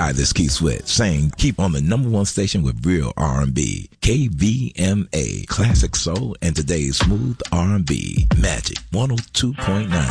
Hi, this is Keith Sweat saying keep on the number one station with real R&B. KVMA, classic soul and today's smooth R&B. Magic 102.9.